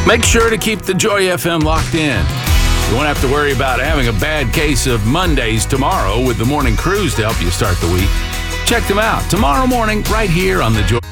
Make sure to keep the Joy FM locked in. You won't have to worry about having a bad case of Mondays tomorrow with the morning cruise to help you start the week. Check them out tomorrow morning right here on the Joy.